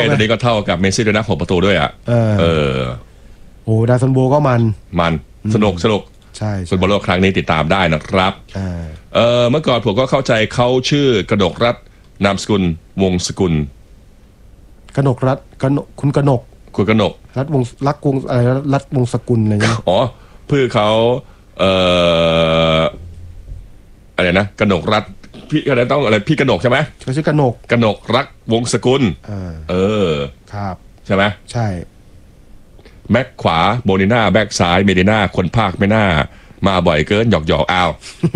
ตอนนี้ก็เท่ากับเมสซี่ด้วยนะ6 ประตูด้วยอ่ะโอ้ดาซันโบก็มันสนุกใช่ฟุตบอลโลกครั้งนี้ติดตามได้นะครับเมื่อก่อนผมก็เข้าใจเขาชื่อกนกรัตน์นามสกุลวงสกุลกนกรัตน์คุณกนกรัตวงรักวงอะไรรัตวงสกุลอะไรเงี้ยอ๋อเพื่อเขาอะไรนะกนกรัตน์พี่อะไรต้องอะไรพี่กนกใช่ไหมเขาชื่อกนกรักวงสกุลครับใช่ไหมใช่แบ็คขวาโบนิน่าแบ็คซ้ายเมดิน่าคนภาคไม่น่ามาบ่อยเกินหยอกอ้าว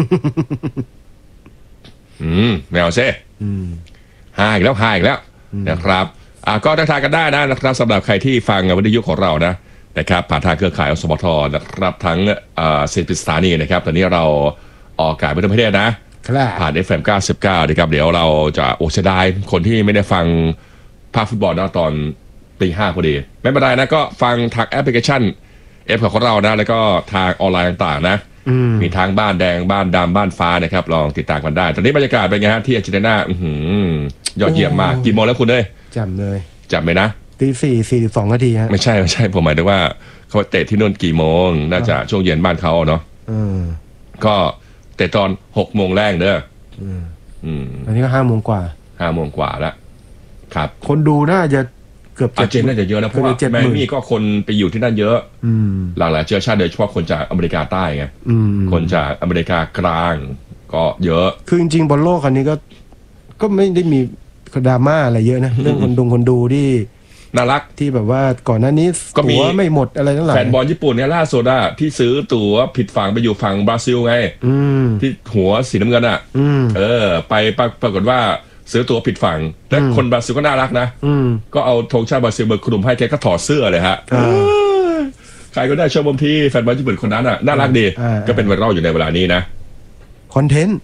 ไม่เอาซิหายอีกแล้วนะครับก็ทักทายกันได้นะครับสำหรับใครที่ฟังวิทยุของเรานะครับผ่านทางเครือข่ายอสมทนะครับทั้ง10 สถานีนะครับตอนนี้เราออกอากาศไปทั่วประเทศนะผ่าน FM 99นะครับเดี๋ยวเราจะเสียดายคนที่ไม่ได้ฟังภาคฟุตบอลตอนตี 5พอดีไม่เป็นไรนะก็ฟังทางแอปพลิเคชันของเราแล้วก็ทางออนไลน์ต่างๆนะมีทางบ้านแดงบ้านดำบ้านฟ้านะครับลองติดตามกันได้ตอนนี้บรรยากาศเป็นไงฮะที่อาร์เจนตินายอดเยี่ยมมากกี่โมงแล้วคุณจำไหมนะตี 4:42 นาทีฮะไม่ใช่ผมหมายถึงว่าเขาเตะที่นู่นกี่โมงน่าจะช่วงเย็นบ้านเขาเนาะก็เตะตอน6 โมงแรกเด้ออันนี้ก็5 โมงกว่าแล้วครับคนดูน่าจะเกือบอาร์เจนน่าจะเยอะนะเพราะว่าแมมี่ก็คนไปอยู่ที่นั่นเยอะหลากหลายเชื้อชาติโดยเฉพาะคนจากอเมริกาใต้ไงคนจากอเมริกากลางก็เยอะคือจริงๆบอลโลกครั้งนี้ก็ไม่ได้มีดราม่าอะไรเยอะนะเรื่องคนดูที่น่ารักที่แบบว่าก่อนหน้านี้ตั๋วไม่หมดอะไรทั้งหลายแฟนบอลญี่ปุ่นเนี่ยล่าสุดที่ซื้อตั๋วผิดฝั่งไปอยู่ฝั่งบราซิลไงที่หัวสีน้ำเงินไปปรากฏว่าซื้อตั๋วผิดฝั่งแต่คนบราซิลก็น่ารักนะก็เอาธงชาติบราซิลมาคลุมให้แกก็ถอดเสื้อเลยฮะใครก็ได้ชมที่แฟนบอลญี่ปุ่นคนนั้นน่ารักดีก็เป็นไวรัลอยู่ในเวลานี้นะคอนเทนต์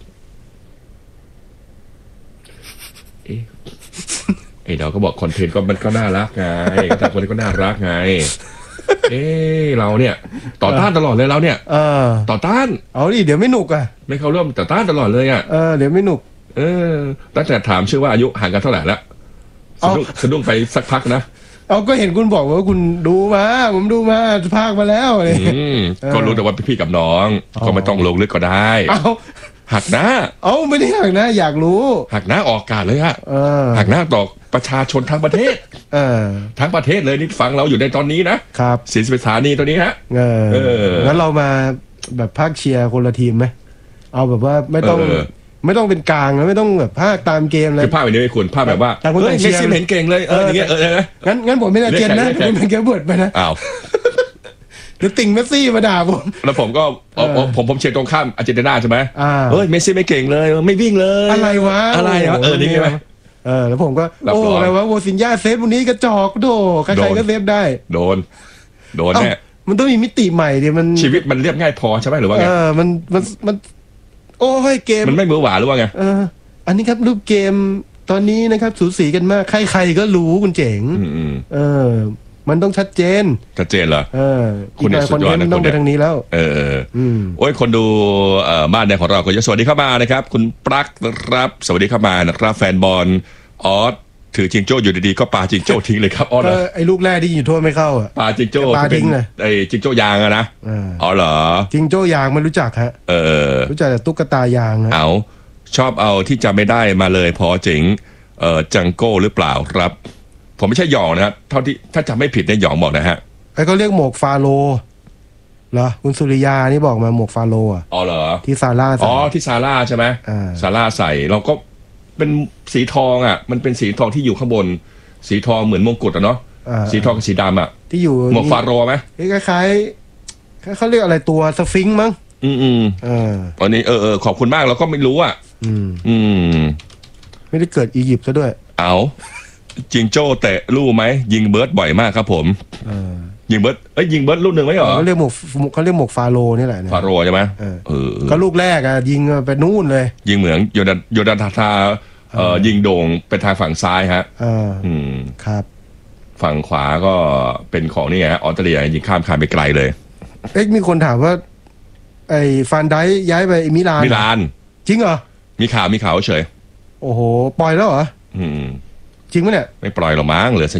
เราก็บอกคอนเทนต์ก็มันก็น่ารักไงแต่คนนี้ก็น่ารักไงเราเนี่ยต่อต้านตลอดเลยเราเนี่ยต่อต้านเอาดิเดี๋ยวไม่หนุกไม่เข้าร่วมต่อต้านตลอดเลยเดี๋ยวไม่หนุกตั้งแต่ถามชื่อว่าอายุห่างกันเท่าไหร่แล้วสะดุ้งไปสักพักนะก็เห็นคุณบอกว่าคุณดูมาผมดูมาภาคมาแล้วก็รู้แต่ว่าพี่กับน้องก็ไม่ต้องลงลึกก็ได้หักหน้าไม่ได้หักหน้าอยากรู้หักหน้าออกอากาศเลยหักหน้าต่อประชาชนทั้งประเทศทั้งประเทศเลยนี่ฟังเราอยู่ในตอนนี้นะครับ40 สถานีตัวนี้ฮะงั้นเรามาแบบภาคเชียร์คนละทีมไหมเอาแบบว่าไม่ต้องเป็นกลางแล้วไม่ต้องแบบภาคตามเกมเลยคือภาคแบบนี้ไม่ควรภาคแบบว่าเมสซี่เห็นเก่งเลยอย่างเงี้ยงั้นผมไม่ได้เจนนะผมเป็นแกเบิร์ดไปนะเดี๋ยวติ่งเมสซี่มาด่าผมแล้วผมก็ผมเชียร์ตรงข้ามอาร์เจนตินาใช่ไหมเมสซี่ไม่เก่งเลยไม่วิ่งเลยอะไรวะนี่ไงแล้วผมก็อะไรวะโวซินญาเซฟวันนี้กระจอกโดใครๆก็เซฟได้โดนแน่มันต้องมีมิติใหม่ดิมันชีวิตมันเรียบง่ายพอใช่ไหมหรือว่าไงมันโอ้ยเกมมันไม่มือหวาหรือว่าไงอันนี้ครับรูปเกมตอนนี้นะครับสูสีกันมากใครๆก็รู้คุณเจ๋งมันต้องชัดเจนเหรอคุณเนี่ยสุดยอดนะต้องไปทางนี้แล้วโอ้ยคนดูบ้านในของเราก็จะสวัสดีเข้ามานะครับคุณปลั๊กนะครับสวัสดีเข้ามานะครับแฟนบอลถือจิงโจ้อยู่ดีๆก็ปาจิงโจ้ทิ้งเลยครับไอ้ลูกแรกที่อยู่โทษไม่เข้าปาจิงโจ้ปาทิ้งเลยไอ้จิงโจ้ยางนะเหรอจิงโจ้ยางไม่รู้จักฮะรู้จักแต่ตุ๊กตายางชอบเอาที่จำไม่ได้มาเลยพอเจ๋งจังโก้หรือเปล่าครับผมไม่ใช่หยองนะครับเท่าที่ถ้าจำไม่ผิดเนี่ยหยองบอกนะฮะเขาเรียกหมวกฟาโลเหรอคุณสุริยานี่บอกมาหมวกฟาโลเหรอที่ซาร่าที่ซาร่าใช่ไหมซาร่าใส่เราก็เป็นสีทองมันเป็นสีทองที่อยู่ข้างบนสีทองเหมือนมงกุฎเนาะสีทองกับสีดำที่อยู่หมวกฟาโรไหมคล้ายเขาเรียกอะไรตัวสฟิงค์มั้งอันนี้ขอบคุณมากเราก็ไม่รู้ไม่ได้เกิดอียิปต์ซะด้วยจิงโจ้เตะลู่ไหมยิงเบิร์ดบ่อยมากครับผมยิงเบิร์ดยิงเบิร์ดลูกหนึ่งไหมเหรอเขาเรียกหมวกฟาโรนี่แหละฟาโรใช่ไหมก็ลูกแรกยิงไปนู่นเลยยิงเหมือนโยดันทายิงโด่งไปทางฝั่งซ้ายฮะครับฝั่งขวาก็เป็นของนี่ไงออสเตรเลียยิงข้ามคานไปไกลเลยมีคนถามว่าไอ้ฟานไดย้ายไปมิลานจริงเหรอมีข่าวเฉยโอ้โหปล่อยแล้วเหรอจริงไหมเนี่ยไม่ปล่อยหรอกมั้งเหลือ